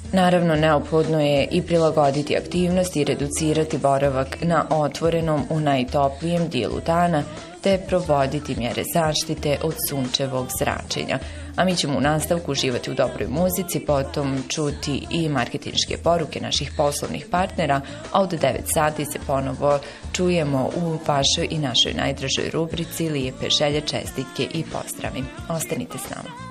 Naravno, neophodno je i prilagoditi aktivnosti i reducirati boravak na otvorenom u najtoplijem dijelu dana, te provoditi mjere zaštite od sunčevog zračenja. A mi ćemo u nastavku uživati u dobroj muzici, potom čuti i marketinške poruke naših poslovnih partnera, a od 9 sati se ponovo čujemo u vašoj i našoj najdražoj rubrici Lijepe želje, čestitke i pozdravi. Ostanite s nama.